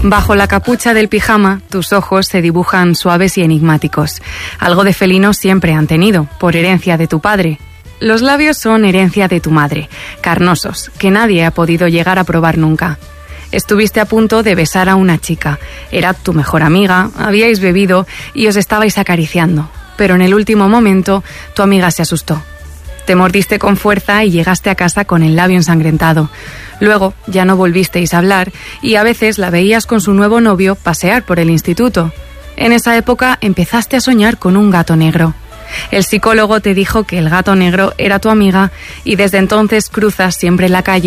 Bajo la capucha del pijama, tus ojos se dibujan suaves y enigmáticos. Algo de felino siempre han tenido, por herencia de tu padre. Los labios son herencia de tu madre, carnosos, que nadie ha podido llegar a probar nunca. Estuviste a punto de besar a una chica. Era tu mejor amiga, habíais bebido y os estabais acariciando. Pero en el último momento, tu amiga se asustó. Te mordiste con fuerza y llegaste a casa con el labio ensangrentado. Luego ya no volvisteis a hablar y a veces la veías con su nuevo novio pasear por el instituto. En esa época empezaste a soñar con un gato negro. El psicólogo te dijo que el gato negro era tu amiga y desde entonces cruzas siempre la calle